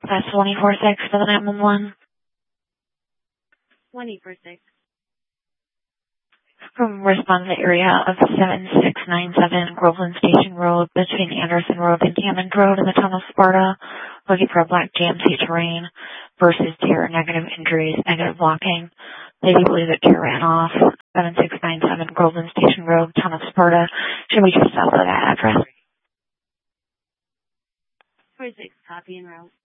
That's 24-6 for the 911. 24-6. Respond to the area of 7697 Groveland Station Road between Anderson Road and Hammond Road in the town of Sparta. Looking for a black GMC Terrain versus deer, negative injuries, negative walking. They do believe that deer ran off. 7697 Groveland Station Road, town of Sparta. Should we just south of that address? 46, copy en route.